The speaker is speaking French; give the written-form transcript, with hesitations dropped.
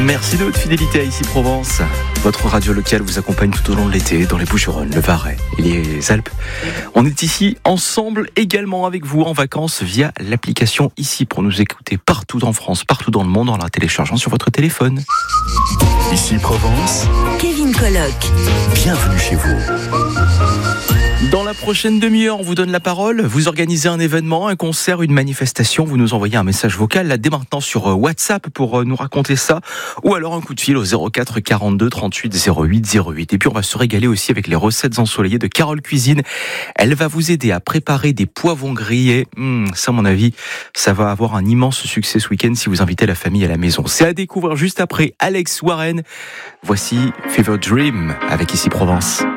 Merci de votre fidélité à Ici Provence. Votre radio locale vous accompagne tout au long de l'été dans les Bouches-du-Rhône, le Varay et les Alpes. On est ici ensemble également avec vous en vacances via l'application Ici pour nous écouter partout en France, partout dans le monde en la téléchargeant sur votre téléphone. Ici Provence, Kevin Colloc. bienvenue chez vous. Dans la prochaine demi-heure, on vous donne la parole. Vous organisez un événement, un concert, une manifestation. Vous nous envoyez un message vocal là dès maintenant sur WhatsApp pour nous raconter ça. Ou alors un coup de fil au 04 42 38 08 08. Et puis on va se régaler aussi avec les recettes ensoleillées de Carole Cuisine. Elle va vous aider à préparer des poivrons grillés. Ça, à mon avis, ça va avoir un immense succès ce week-end si vous invitez la famille à la maison. C'est à découvrir juste après Alex Warren. Voici Fever Dream avec Ici Provence.